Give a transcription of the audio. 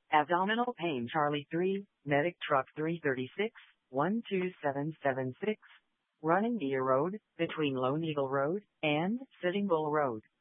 Abdominal pain Charlie 3, Medic Truck 336, 12776, running Deer Road, between Lone Eagle Road and Sitting Bull Road.